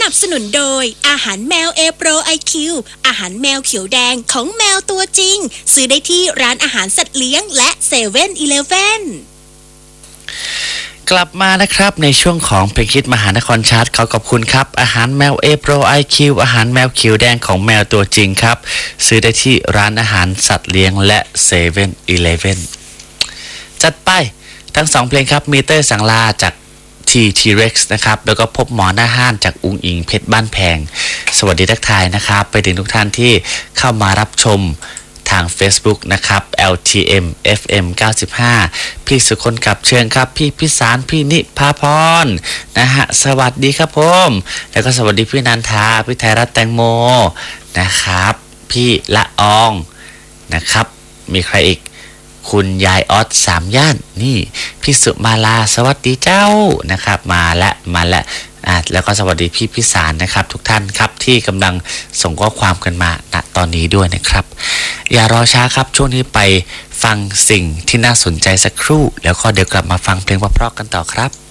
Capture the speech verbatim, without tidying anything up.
นับสนุนโดยอาหารแมวเอโปรไอคิวอาหารแมวเขียวแดงของแมวตัวจริงซื้อได้ที่ร้านอาหารสัตว์เลี้ยงและเซเว่นอีเลฟเว่นกลับมานะครับในช่วงของเพลงฮิตมหานครชาร์ตขอขอบคุณครับอาหารแมวเอโปรไอคิวอาหารแมวเขียวแดงของแมวตัวจริงครับซื้อได้ที่ร้านอาหารสัตว์เลี้ยงและเซเว่นอีเลฟเว่นจัดไปทั้งสองเพลงครับมีเตอร์สังลาจากทีทีเร็กซ์นะครับแล้วก็พบหมอหน้าห้านจากอุงอิงเพชรบ้านแพงสวัสดีทักทายนะครับไปถึงทุกท่านที่เข้ามารับชมทาง Facebook นะครับ แอล ที เอ็ม เอฟ เอ็ม เก้าสิบห้าพี่สุคนกับเชิญครับพี่พิสารพี่นิพาพรนะฮะสวัสดีครับผมแล้วก็สวัสดีพี่นันทาพี่ไทยรัตน์แตงโมนะครับพี่ละอองนะครับมีใครอีกคุณยายออสสามย่านนี่พี่สุมาลาสวัสดีเจ้านะครับมาและมาและอ่าแล้วก็สวัสดีพี่พิสารนะครับทุกท่านครับที่กำลังส่งข้อความกันมาณตอนนี้ด้วยนะครับอย่ารอช้าครับช่วงนี้ไปฟังสิ่งที่น่าสนใจสักครู่แล้วก็เดี๋ยวกลับมาฟังเพลงเพราะๆกันต่อครับ